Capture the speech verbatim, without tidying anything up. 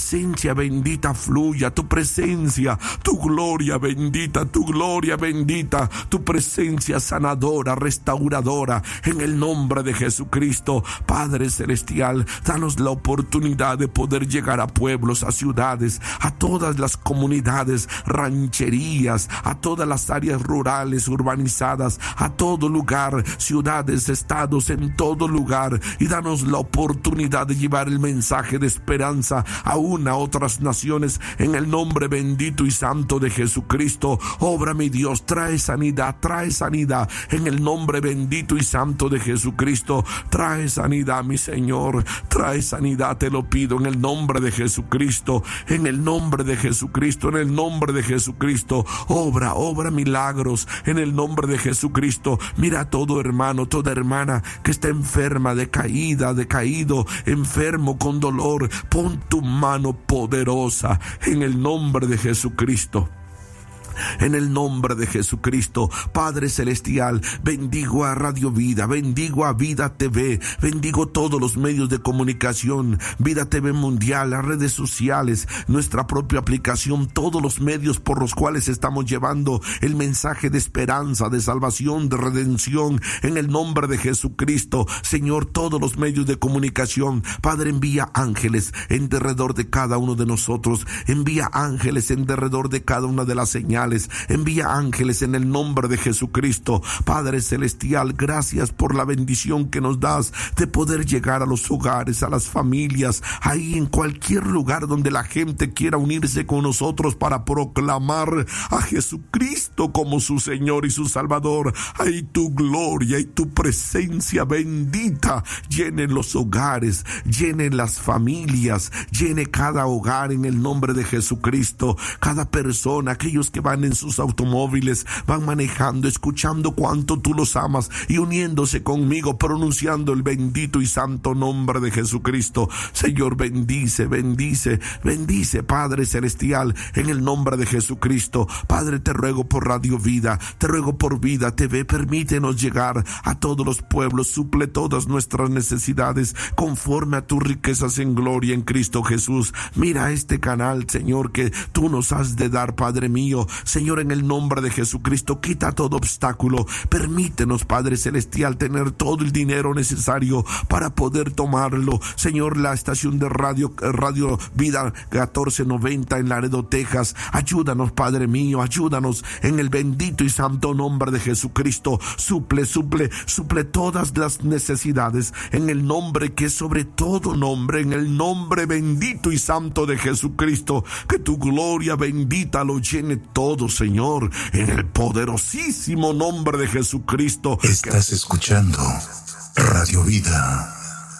presencia bendita fluya, tu presencia, tu gloria bendita, tu gloria bendita, tu presencia sanadora, restauradora, en el nombre de Jesucristo. Padre celestial, danos la oportunidad de poder llegar a pueblos, a ciudades, a todas las comunidades, rancherías, a todas las áreas rurales, urbanizadas, a todo lugar, ciudades, estados, en todo lugar, y danos la oportunidad de llevar el mensaje de esperanza aún a otras naciones, en el nombre bendito y santo de Jesucristo. Obra, mi Dios, trae sanidad, trae sanidad, en el nombre bendito y santo de Jesucristo. Trae sanidad, mi Señor, trae sanidad, te lo pido, en el nombre de Jesucristo, en el nombre de Jesucristo, en el nombre de Jesucristo. Obra, obra milagros, en el nombre de Jesucristo. Mira a todo hermano, toda hermana que está enferma, decaída, decaído, enfermo, con dolor. Pon tu mano poderosa en el nombre de Jesucristo. En el nombre de Jesucristo, Padre celestial, bendigo a Radio Vida, bendigo a Vida T V, bendigo todos los medios de comunicación, Vida T V Mundial, las redes sociales, nuestra propia aplicación, todos los medios por los cuales estamos llevando el mensaje de esperanza, de salvación, de redención, en el nombre de Jesucristo. Señor, todos los medios de comunicación, Padre, envía ángeles en derredor de cada uno de nosotros, envía ángeles en derredor de cada una de las señales, envía ángeles en el nombre de Jesucristo. Padre celestial, gracias por la bendición que nos das de poder llegar a los hogares, a las familias, ahí en cualquier lugar donde la gente quiera unirse con nosotros para proclamar a Jesucristo como su Señor y su Salvador. Ahí tu gloria y tu presencia bendita llenen los hogares, llenen las familias, llene cada hogar en el nombre de Jesucristo. Cada persona, aquellos que van en sus automóviles, van manejando, escuchando cuánto tú los amas y uniéndose conmigo, pronunciando el bendito y santo nombre de Jesucristo. Señor, bendice, bendice, bendice, Padre celestial, en el nombre de Jesucristo. Padre, te ruego por Radio Vida, te ruego por Vida T V, permítenos llegar a todos los pueblos, suple todas nuestras necesidades conforme a tus riquezas en gloria en Cristo Jesús. Mira este canal, Señor, que tú nos has de dar, Padre mío. Señor, en el nombre de Jesucristo, quita todo obstáculo. Permítenos, Padre celestial, tener todo el dinero necesario para poder tomarlo. Señor, la estación de radio, Radio Vida catorce noventa en Laredo, Texas. Ayúdanos, Padre mío, ayúdanos en el bendito y santo nombre de Jesucristo. Suple, suple, suple todas las necesidades en el nombre que es sobre todo nombre, en el nombre bendito y santo de Jesucristo. Que tu gloria bendita lo llene todo, Señor, en el poderosísimo nombre de Jesucristo. Estás escuchando Radio Vida.